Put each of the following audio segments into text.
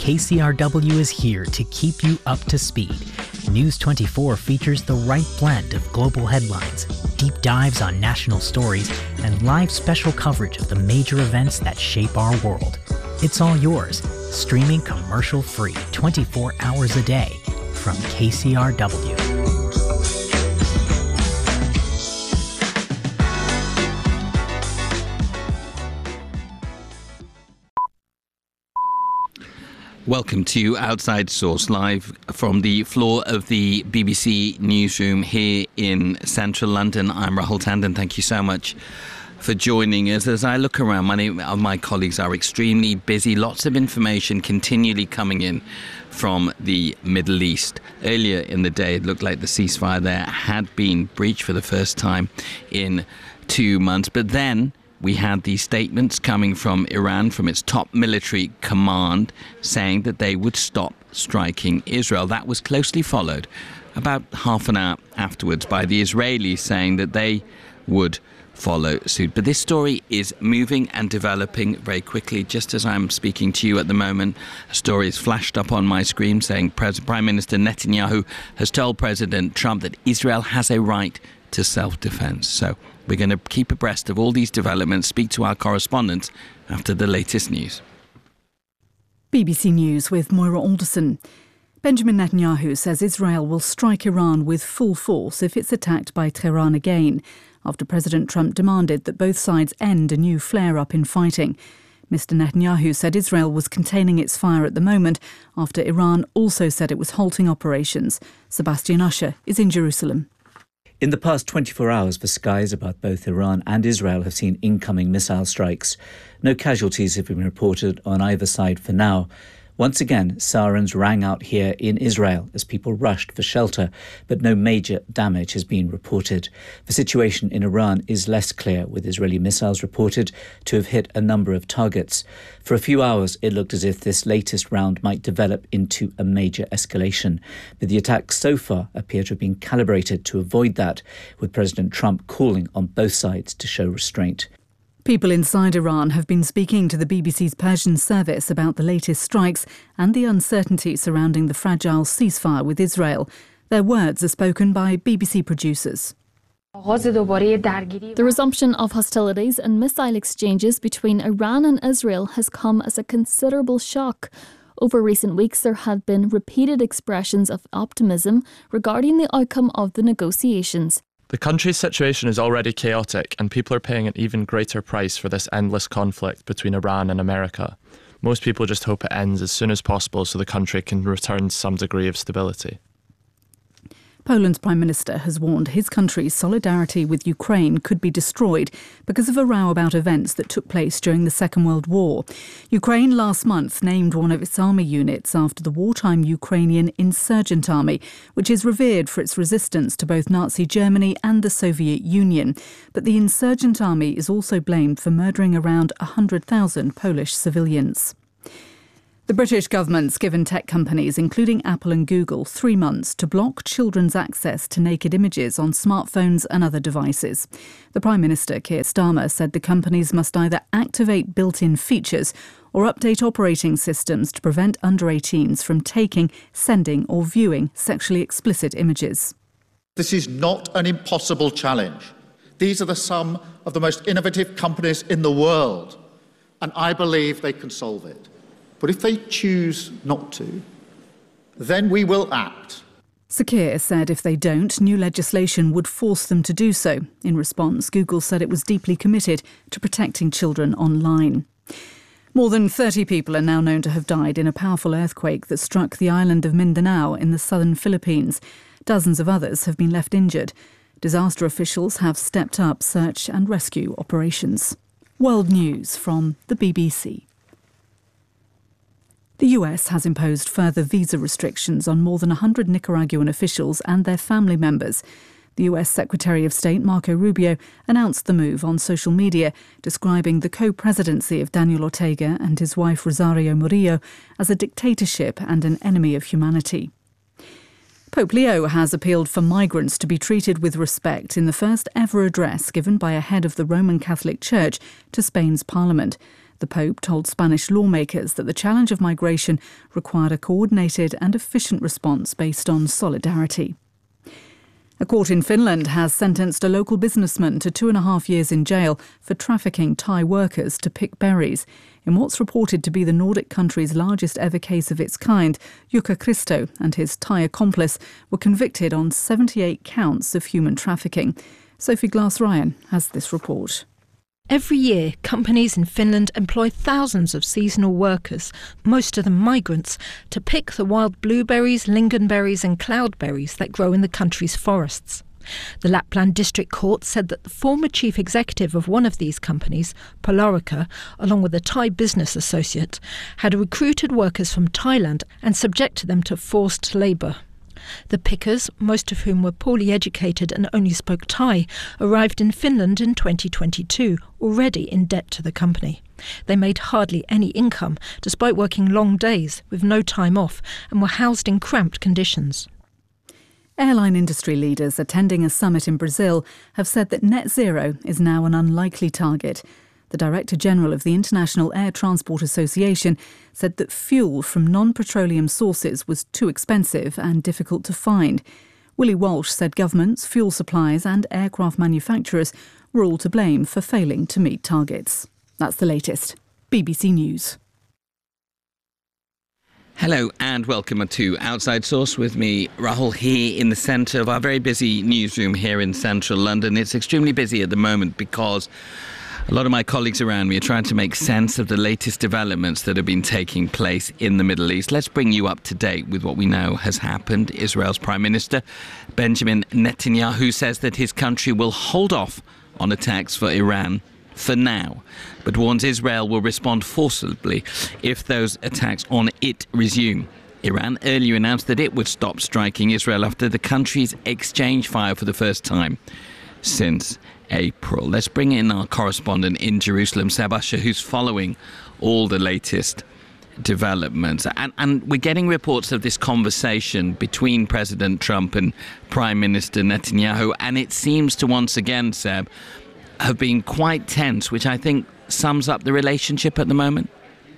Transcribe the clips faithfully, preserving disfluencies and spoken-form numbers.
K C R W is here to keep you up to speed. News twenty-four features the right blend of global headlines, deep dives on national stories, and live special coverage of the major events that shape our world. It's all yours, streaming commercial-free twenty-four hours a day from K C R W. Welcome to Outside Source, live from the floor of the B B C newsroom here in central London. I'm Rahul Tandon. Thank you so much for joining us. As I look around, many of my colleagues are extremely busy. Lots of information continually coming in from the Middle East. Earlier in the day, it looked like the ceasefire there had been breached for the first time in two months. But then we had these statements coming from Iran, from its top military command, saying that they would stop striking Israel. That was closely followed about half an hour afterwards by the Israelis saying that they would follow suit. But this story is moving and developing very quickly. Just as I'm speaking to you at the moment, a story has flashed up on my screen saying Pres- Prime Minister Netanyahu has told President Trump that Israel has a right to self-defense. So we're going to keep abreast of all these developments, speak to our correspondents after the latest news. B B C News with Moira Alderson. Benjamin Netanyahu says Israel will strike Iran with full force if it's attacked by Tehran again, after President Trump demanded that both sides end a new flare-up in fighting. Mister Netanyahu said Israel was containing its fire at the moment, after Iran also said it was halting operations. Sebastian Usher is in Jerusalem. In the past twenty-four hours, the skies about both Iran and Israel have seen incoming missile strikes. No casualties have been reported on either side for now. Once again, sirens rang out here in Israel as people rushed for shelter, but no major damage has been reported. The situation in Iran is less clear, with Israeli missiles reported to have hit a number of targets. For a few hours, it looked as if this latest round might develop into a major escalation. But the attacks so far appear to have been calibrated to avoid that, with President Trump calling on both sides to show restraint. People inside Iran have been speaking to the B B C's Persian service about the latest strikes and the uncertainty surrounding the fragile ceasefire with Israel. Their words are spoken by B B C producers. The resumption of hostilities and missile exchanges between Iran and Israel has come as a considerable shock. Over recent weeks, there have been repeated expressions of optimism regarding the outcome of the negotiations. The country's situation is already chaotic, and people are paying an even greater price for this endless conflict between Iran and America. Most people just hope it ends as soon as possible so the country can return to some degree of stability. Poland's Prime Minister has warned his country's solidarity with Ukraine could be destroyed because of a row about events that took place during the Second World War. Ukraine last month named one of its army units after the wartime Ukrainian Insurgent Army, which is revered for its resistance to both Nazi Germany and the Soviet Union. But the Insurgent Army is also blamed for murdering around one hundred thousand Polish civilians. The British government's given tech companies, including Apple and Google, three months to block children's access to naked images on smartphones and other devices. The Prime Minister, Keir Starmer, said the companies must either activate built-in features or update operating systems to prevent under eighteens from taking, sending or viewing sexually explicit images. This is not an impossible challenge. These are the some of the most innovative companies in the world, and I believe they can solve it. But if they choose not to, then we will act. Sir Keir said if they don't, new legislation would force them to do so. In response, Google said it was deeply committed to protecting children online. More than thirty people are now known to have died in a powerful earthquake that struck the island of Mindanao in the southern Philippines. Dozens of others have been left injured. Disaster officials have stepped up search and rescue operations. World News from the B B C. The U S has imposed further visa restrictions on more than one hundred Nicaraguan officials and their family members. The U S Secretary of State Marco Rubio announced the move on social media, describing the co-presidency of Daniel Ortega and his wife Rosario Murillo as a dictatorship and an enemy of humanity. Pope Leo has appealed for migrants to be treated with respect in the first ever address given by a head of the Roman Catholic Church to Spain's Parliament. The Pope told Spanish lawmakers that the challenge of migration required a coordinated and efficient response based on solidarity. A court in Finland has sentenced a local businessman to two and a half years in jail for trafficking Thai workers to pick berries in what's reported to be the Nordic country's largest ever case of its kind. Jukka Christo and his Thai accomplice were convicted on seventy-eight counts of human trafficking. Sophie Glass-Ryan has this report. Every year, companies in Finland employ thousands of seasonal workers, most of them migrants, to pick the wild blueberries, lingonberries and cloudberries that grow in the country's forests. The Lapland District Court said that the former chief executive of one of these companies, Polarica, along with a Thai business associate, had recruited workers from Thailand and subjected them to forced labour. The pickers, most of whom were poorly educated and only spoke Thai, arrived in Finland in twenty twenty-two, already in debt to the company. They made hardly any income, despite working long days with no time off, and were housed in cramped conditions. Airline industry leaders attending a summit in Brazil have said that net zero is now an unlikely target. The Director General of the International Air Transport Association said that fuel from non-petroleum sources was too expensive and difficult to find. Willie Walsh said governments, fuel suppliers and aircraft manufacturers were all to blame for failing to meet targets. That's the latest. B B C News. Hello and welcome to Outside Source with me, Rahul, here in the centre of our very busy newsroom here in central London. It's extremely busy at the moment because a lot of my colleagues around me are trying to make sense of the latest developments that have been taking place in the Middle East. Let's bring you up to date with what we know has happened. Israel's Prime Minister Benjamin Netanyahu says that his country will hold off on attacks for Iran for now, but warns Israel will respond forcibly if those attacks on it resume. Iran earlier announced that it would stop striking Israel after the countries exchanged fire for the first time since April. Let's bring in our correspondent in Jerusalem, Seb Usher, who's following all the latest developments. And, and we're getting reports of this conversation between President Trump and Prime Minister Netanyahu, and it seems to once again, Seb, have been quite tense, which I think sums up the relationship at the moment.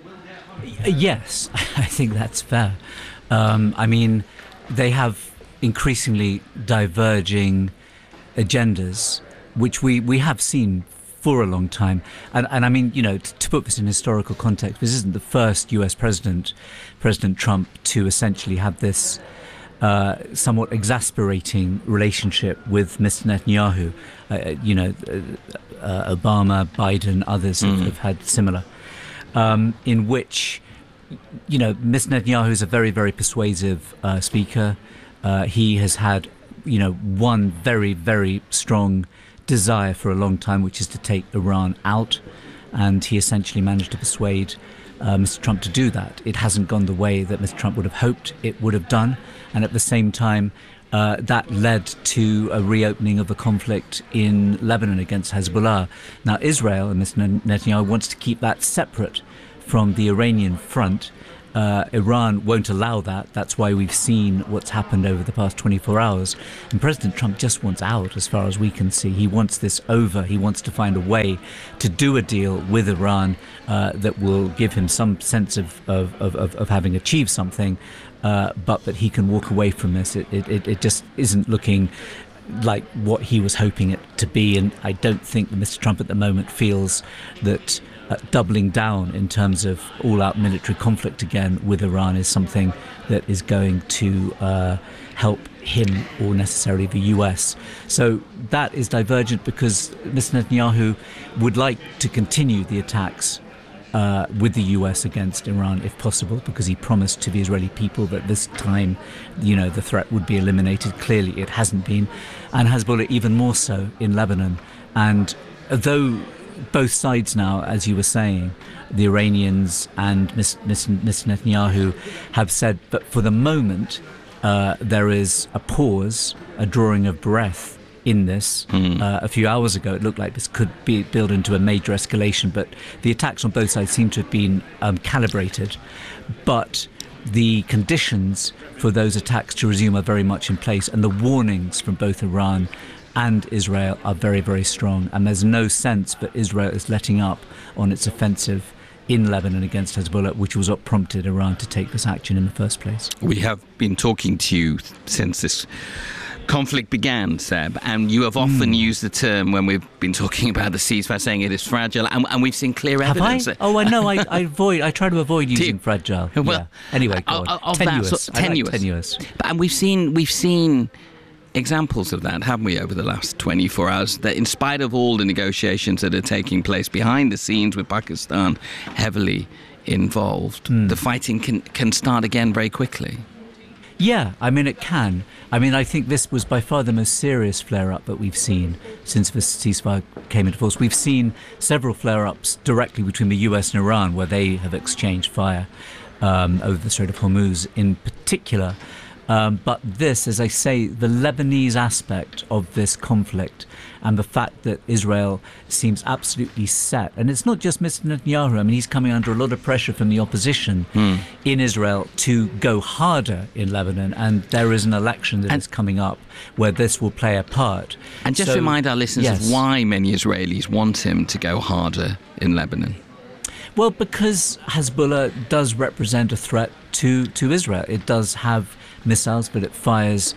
Yes, I think that's fair. Um, I mean, they have increasingly diverging agendas, which we, we have seen for a long time. And, and I mean, you know, to, to put this in historical context, this isn't the first U S president, President Trump, to essentially have this uh, somewhat exasperating relationship with Mister Netanyahu. Uh, you know, uh, uh, Obama, Biden, others mm. have, have had similar, um, in which, you know, Mister Netanyahu is a very, very persuasive uh, speaker. Uh, he has had, you know, one very, very strong desire for a long time, which is to take Iran out, and he essentially managed to persuade uh, Mister Trump to do that. It hasn't gone the way that Mister Trump would have hoped it would have done, and at the same time uh, that led to a reopening of the conflict in Lebanon against Hezbollah. Now Israel and Mister Netanyahu wants to keep that separate from the Iranian front. Uh, Iran won't allow that. That's why we've seen what's happened over the past twenty-four hours. And President Trump just wants out, as far as we can see. He wants this over. He wants to find a way to do a deal with Iran uh, that will give him some sense of, of, of, of having achieved something, uh, but that he can walk away from this. It, it, it just isn't looking like what he was hoping it to be. And I don't think that Mister Trump at the moment feels that Uh, doubling down in terms of all-out military conflict again with Iran is something that is going to uh, help him or necessarily the U S. So that is divergent because Mister Netanyahu would like to continue the attacks uh, with the U S against Iran if possible, because he promised to the Israeli people that this time, you know, the threat would be eliminated. Clearly it hasn't been, and Hezbollah even more so in Lebanon. And though both sides now, as you were saying, the Iranians and Mister Netanyahu have said that for the moment uh, there is a pause, a drawing of breath in this. Mm. Uh, a few hours ago it looked like this could be build into a major escalation, but the attacks on both sides seem to have been um, calibrated. But the conditions for those attacks to resume are very much in place, and the warnings from both Iran and Israel are very, very strong, and there's no sense that Israel is letting up on its offensive in Lebanon against Hezbollah, which was what prompted Iran to take this action in the first place. We have been talking to you since this conflict began, Seb, and you have often mm. used the term when we've been talking about the ceasefire, saying it is fragile, and, and we've seen clear have evidence. I? Oh, I know. I, I avoid. I try to avoid using fragile. Well, yeah. Anyway, go of, on. Of tenuous. That sort, tenuous. Like tenuous. But, and we've seen we've seen examples of that, haven't we, over the last twenty-four hours? That in spite of all the negotiations that are taking place behind the scenes, with Pakistan heavily involved, mm. the fighting can can start again very quickly. Yeah, I mean, it can. I mean, I think this was by far the most serious flare-up that we've seen since the ceasefire came into force. We've seen several flare-ups directly between the U S and Iran, where they have exchanged fire um, over the Strait of Hormuz in particular. Um, but this, as I say, the Lebanese aspect of this conflict and the fact that Israel seems absolutely set. And it's not just Mister Netanyahu. I mean, he's coming under a lot of pressure from the opposition mm. in Israel to go harder in Lebanon. And there is an election that and, is coming up where this will play a part. And just so, remind our listeners yes. of why many Israelis want him to go harder in Lebanon. Well, because Hezbollah does represent a threat to, to Israel. It does have missiles, but it fires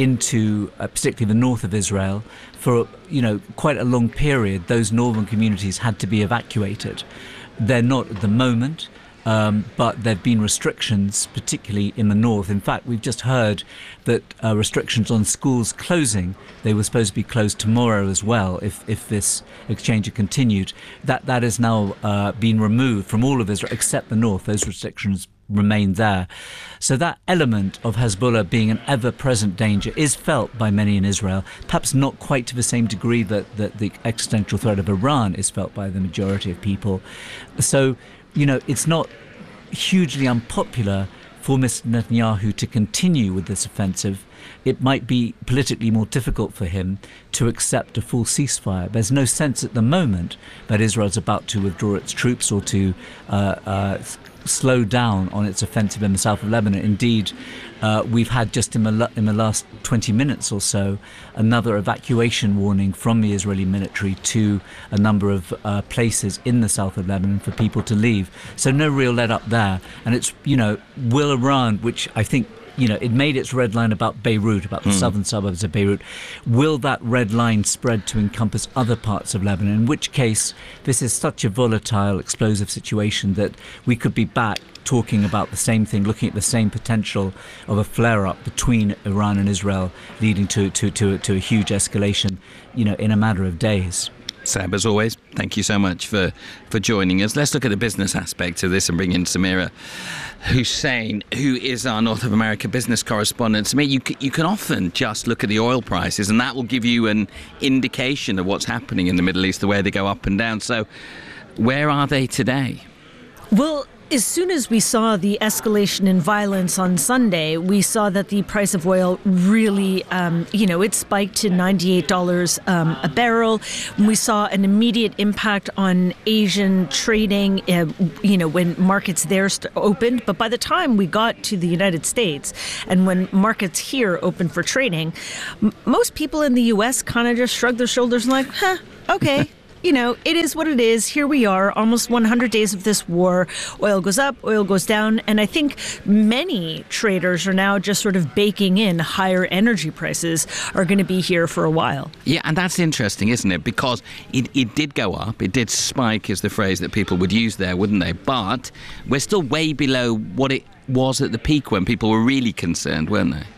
into uh, particularly the north of Israel. For, you know, quite a long period, those northern communities had to be evacuated. They're not at the moment, um, but there have been restrictions, particularly in the north. In fact, we've just heard that uh, restrictions on schools closing, they were supposed to be closed tomorrow as well if, if this exchange had continued. That, that has now uh, been removed from all of Israel except the north. Those restrictions remain there. So that element of Hezbollah being an ever-present danger is felt by many in Israel, perhaps not quite to the same degree that, that the existential threat of Iran is felt by the majority of people. So, you know, it's not hugely unpopular for Mister Netanyahu to continue with this offensive. It might be politically more difficult for him to accept a full ceasefire. There's no sense at the moment that Israel's about to withdraw its troops or to uh, uh, slow down on its offensive in the south of Lebanon. Indeed, uh, we've had just in the, in the last twenty minutes or so another evacuation warning from the Israeli military to a number of uh, places in the south of Lebanon for people to leave. So no real let up there. And it's, you know, will Iran, which I think, you know, it made its red line about Beirut, about the mm. southern suburbs of Beirut. Will that red line spread to encompass other parts of Lebanon? In which case, this is such a volatile, explosive situation that we could be back talking about the same thing, looking at the same potential of a flare-up between Iran and Israel, leading to, to, to, to a huge escalation, you know, in a matter of days. Seb, as always, thank you so much for, for joining us. Let's look at the business aspect of this and bring in Samira Hussein, who is our North of America business correspondent. Samira, you, you can often just look at the oil prices and that will give you an indication of what's happening in the Middle East, the way they go up and down. So where are they today? Well, as soon as we saw the escalation in violence on Sunday, we saw that the price of oil really, um, you know, it spiked to ninety-eight dollars um, a barrel. We saw an immediate impact on Asian trading, uh, you know, when markets there st- opened. But by the time we got to the United States and when markets here opened for trading, m- most people in the U S kind of just shrugged their shoulders and like, huh, okay. You know, it is what it is. Here we are, almost one hundred days of this war. Oil goes up, oil goes down. And I think many traders are now just sort of baking in higher energy prices are going to be here for a while. Yeah, and that's interesting, isn't it? Because it, it did go up. It did spike is the phrase that people would use there, wouldn't they? But we're still way below what it was at the peak when people were really concerned, weren't they?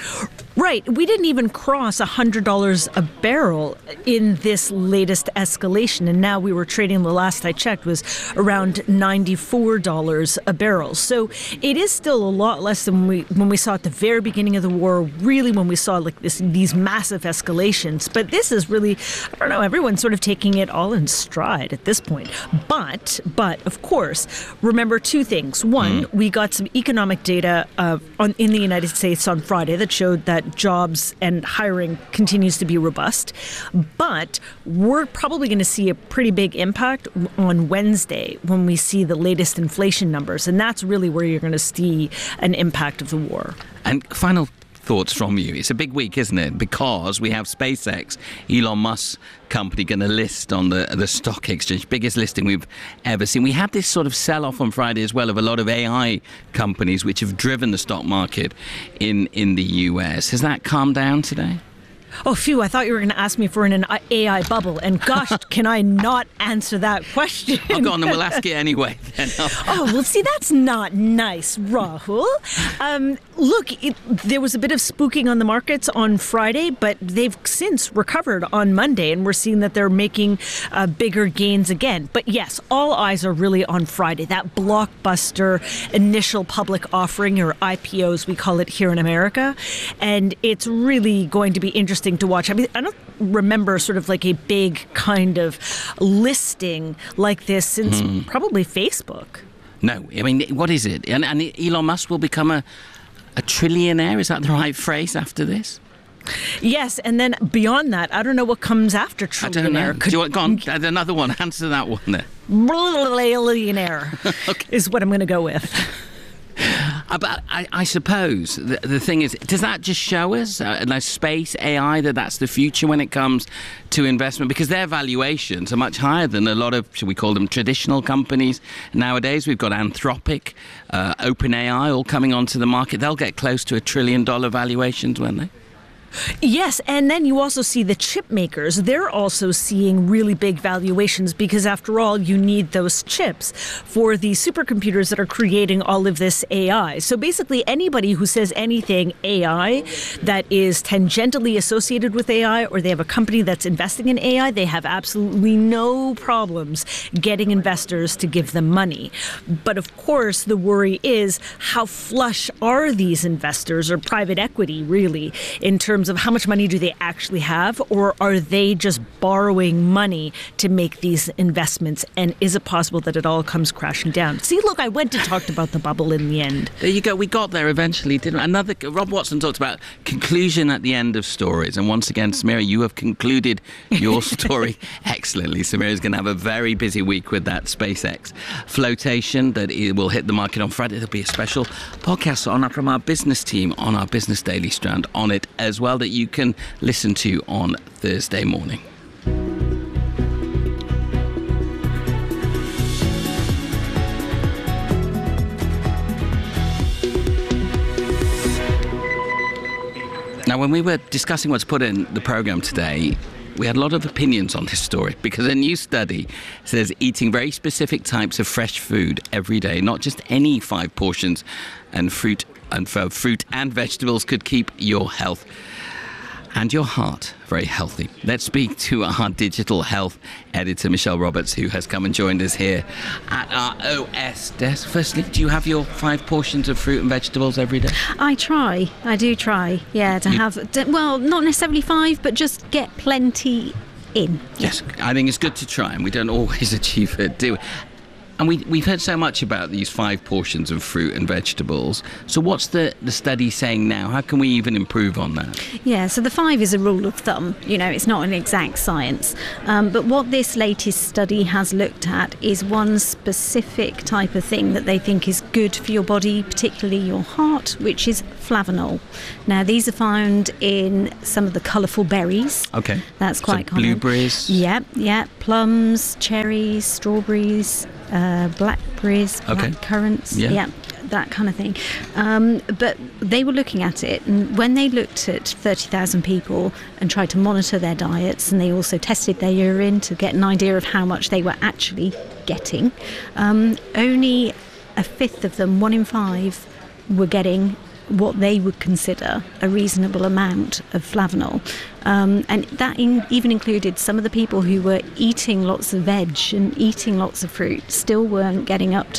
Right. We didn't even cross one hundred dollars a barrel in this latest escalation. And now we were trading, the last I checked, was around ninety-four dollars a barrel. So it is still a lot less than when we, when we saw at the very beginning of the war, really when we saw like this, these massive escalations. But this is really, I don't know, everyone's sort of taking it all in stride at this point. But, but of course, remember two things. One, mm. we got some economic data uh, on, in the United States on Friday that showed that jobs and hiring continues to be robust. But we're probably going to see a pretty big impact on Wednesday when we see the latest inflation numbers. And that's really where you're going to see an impact of the war. And final thoughts from you. It's a big week, isn't it? Because we have SpaceX, Elon Musk's company, going to list on the the stock exchange, biggest listing we've ever seen. We had this sort of sell-off on Friday as well of a lot of A I companies which have driven the stock market in, in the U S. Has that calmed down today? Oh, phew, I thought you were going to ask me for an A I bubble. And gosh, can I not answer that question? Oh, go on, and we'll ask it anyway. Then. Oh, well, see, that's not nice, Rahul. Um, look, it, there was a bit of spooking on the markets on Friday, but they've since recovered on Monday, and we're seeing that they're making uh, bigger gains again. But yes, all eyes are really on Friday, that blockbuster initial public offering, or I P O as we call it here in America. And it's really going to be interesting to watch. I mean, I don't remember sort of like a big kind of listing like this since mm. probably Facebook. No, I mean, what is it? And, and Elon Musk will become a, a trillionaire? Is that the right phrase after this? Yes, and then beyond that, I don't know what comes after trillionaire. I don't know. Could, Do you want, go on, another one. Answer that one there. Billionaire okay. is what I'm going to go with. Uh, but I, I suppose the, the thing is, does that just show us, uh, like space, A I, that that's the future when it comes to investment? Because their valuations are much higher than a lot of, should we call them, traditional companies. Nowadays, we've got Anthropic, uh, OpenAI all coming onto the market. They'll get close to a trillion dollar valuations, won't they? Yes, and then you also see the chip makers. They're also seeing really big valuations because, after all, you need those chips for the supercomputers that are creating all of this A I. So basically, anybody who says anything A I that is tangentially associated with A I, or they have a company that's investing in A I, they have absolutely no problems getting investors to give them money. But of course, the worry is, how flush are these investors, or private equity, really, in terms of how much money do they actually have, or are they just borrowing money to make these investments? And is it possible that it all comes crashing down? See, look, I went and talked about the bubble in the end. There you go. We got there eventually, didn't we? Another, Rob Watson talked about conclusion at the end of stories. And once again, Samira, you have concluded your story excellently. Samira is going to have a very busy week with that SpaceX flotation that it will hit the market on Friday. There'll be a special podcast on from our business team on our Business Daily Strand on it as well, that you can listen to on Thursday morning. Now, when we were discussing what's put in the programme today, we had a lot of opinions on this story because a new study says eating very specific types of fresh food every day, not just any five portions, and fruit and fruit and vegetables could keep your health and your heart very healthy. Let's speak to our digital health editor, Michelle Roberts, who has come and joined us here at our O S desk. Firstly, do you have your five portions of fruit and vegetables every day? I try. I do try, yeah, to you... have, well, not necessarily five, but just get plenty in. Yes, I think it's good to try, and we don't always achieve it, do we? And we, we've heard so much about these five portions of fruit and vegetables. So what's the, the study saying now? How can we even improve on that? Yeah, so the five is a rule of thumb. You know, it's not an exact science. Um, but what this latest study has looked at is one specific type of thing that they think is good for your body, particularly your heart, which is flavanol. Now, these are found in some of the colourful berries. Okay. That's quite so common. Blueberries. Yeah, yeah. Plums, cherries, strawberries, uh, blackberries, okay. black currants. Yeah. yeah. That kind of thing. Um, but they were looking at it, and when they looked at thirty thousand people and tried to monitor their diets, and they also tested their urine to get an idea of how much they were actually getting, um, only a fifth of them, one in five, were getting what they would consider a reasonable amount of flavanol. Um, and that in, even included some of the people who were eating lots of veg and eating lots of fruit still weren't getting up